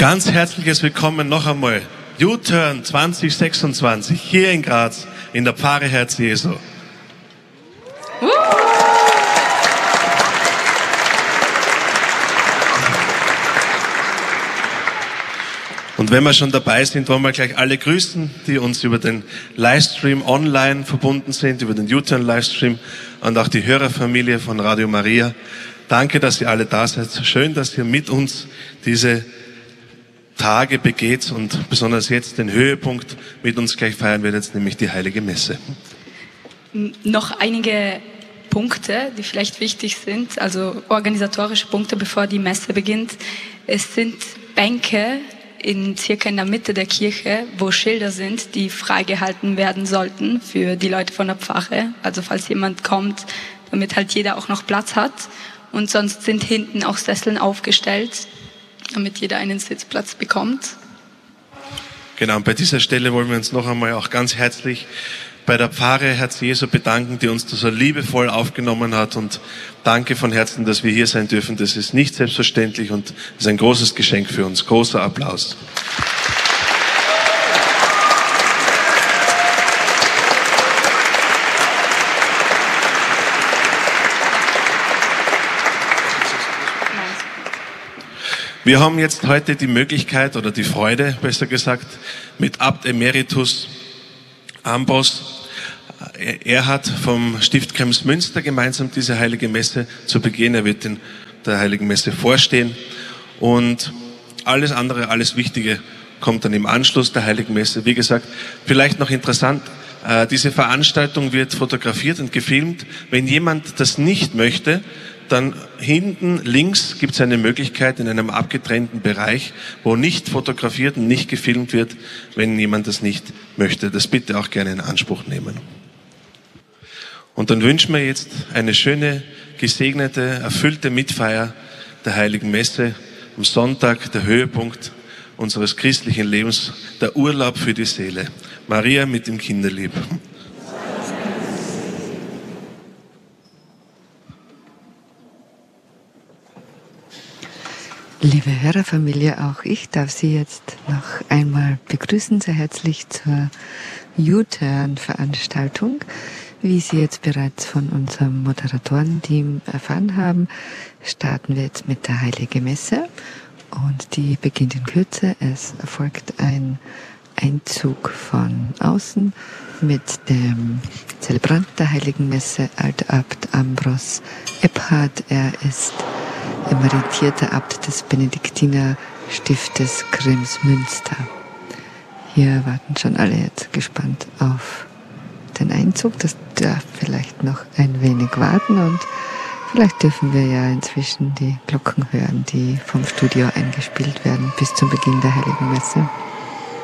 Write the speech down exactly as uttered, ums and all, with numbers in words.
Ganz herzliches Willkommen noch einmal. U-Turn zwanzig sechsundzwanzig hier in Graz in der Pfarre Herz Jesu. Uh. Und wenn wir schon dabei sind, wollen wir gleich alle grüßen, die uns über den Livestream online verbunden sind, über den U-Turn-Livestream und auch die Hörerfamilie von Radio Maria. Danke, dass ihr alle da seid. Schön, dass ihr mit uns diese Tage begeht und besonders jetzt den Höhepunkt mit uns gleich feiern werdet, nämlich die Heilige Messe. Noch einige Punkte, die vielleicht wichtig sind, also organisatorische Punkte, bevor die Messe beginnt. Es sind Bänke in circa in der Mitte der Kirche, wo Schilder sind, die freigehalten werden sollten für die Leute von der Pfarre. Also falls jemand kommt, damit halt jeder auch noch Platz hat. Und sonst sind hinten auch Sesseln aufgestellt, damit jeder einen Sitzplatz bekommt. Genau, und bei dieser Stelle wollen wir uns noch einmal auch ganz herzlich bei der Pfarre Herz Jesu bedanken, die uns da so liebevoll aufgenommen hat, und danke von Herzen, dass wir hier sein dürfen. Das ist nicht selbstverständlich und ist ein großes Geschenk für uns. Großer Applaus. Wir haben jetzt heute die Möglichkeit oder die Freude, besser gesagt, mit Abt Emeritus Ambros Erhard vom Stift Kremsmünster gemeinsam diese Heilige Messe zu begehen. Er wird in der Heiligen Messe vorstehen und alles andere, alles Wichtige kommt dann im Anschluss der Heiligen Messe. Wie gesagt, vielleicht noch interessant, äh, diese Veranstaltung wird fotografiert und gefilmt. Wenn jemand das nicht möchte, dann hinten links gibt es eine Möglichkeit in einem abgetrennten Bereich, wo nicht fotografiert und nicht gefilmt wird, wenn jemand das nicht möchte. Das bitte auch gerne in Anspruch nehmen. Und dann wünschen wir jetzt eine schöne, gesegnete, erfüllte Mitfeier der Heiligen Messe am Sonntag, der Höhepunkt unseres christlichen Lebens, der Urlaub für die Seele. Maria mit dem Kinderlieb. Liebe Hörerfamilie, auch ich darf Sie jetzt noch einmal begrüßen, sehr herzlich zur U-Turn-Veranstaltung. Wie Sie jetzt bereits von unserem Moderatorenteam erfahren haben, starten wir jetzt mit der Heiligen Messe und die beginnt in Kürze. Es erfolgt ein Einzug von außen mit dem Zelebrant der Heiligen Messe, Altabt Ambros Ebhard. Er ist emeritierter Abt des Benediktinerstiftes Kremsmünster. Hier warten schon alle jetzt gespannt auf den Einzug. Das darf vielleicht noch ein wenig warten und vielleicht dürfen wir ja inzwischen die Glocken hören, die vom Studio eingespielt werden bis zum Beginn der Heiligen Messe.